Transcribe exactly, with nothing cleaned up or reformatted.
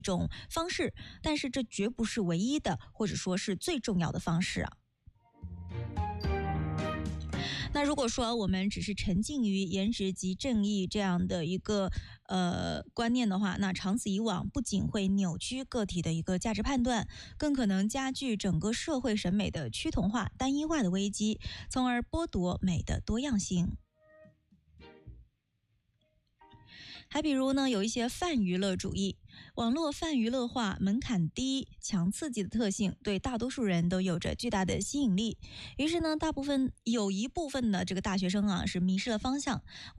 种方式，但是这绝不是唯一的，或者说是最重要的方式啊。那如果说我们只是沉浸于颜值即正义这样的一个呃观念的话，那长此以往不仅会扭曲个体的一个价值判断，更可能加剧整个社会审美的趋同化、单一化的危机，从而剥夺美的多样性。还比如呢，有一些泛娱乐主义，网络泛娱乐化门槛低、强刺激的特性，对大多数人都有着巨大的吸引力。于是呢，大部分有一部分的这个大学生啊，是迷失了方向。